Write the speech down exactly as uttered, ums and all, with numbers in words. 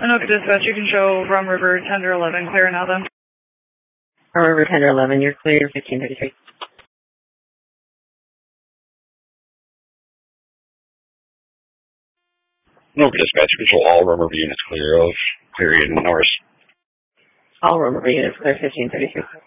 Anoka Dispatch, you can show Rum River ten to eleven, clear now then. Rum River ten to eleven, you're clear, fifteen thirty-three. Anoka Dispatch, you can show all Rum River units clear of clear in Norris. All Rum River units clear, fifteen thirty-three.